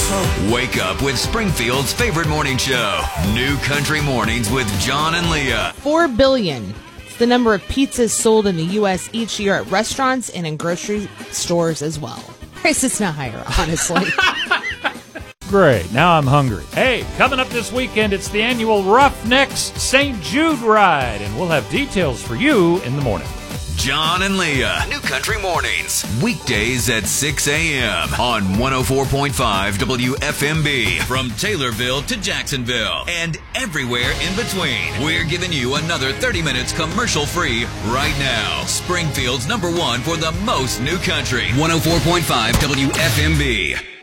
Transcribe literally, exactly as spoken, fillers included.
Wake up with Springfield's favorite morning show, New Country Mornings with John and Leah. Four billion. It's the number of pizzas sold in the U S each year at restaurants and in grocery stores as well. Price is not higher, honestly. Great. Now I'm hungry. Hey, coming up this weekend, it's the annual Roughnecks Saint Jude Ride, and we'll have details for you in the morning. John and Leah, New Country Mornings, weekdays at six a.m. on one oh four point five W F M B. From Taylorville to Jacksonville and everywhere in between. We're giving you another thirty minutes commercial-free right now. Springfield's number one for the most new country. one oh four point five W F M B.